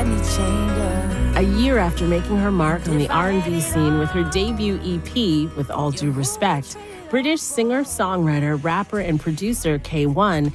A year after making her mark on the R&B scene with her debut EP, With All Due Respect, British singer, songwriter, rapper, and producer K1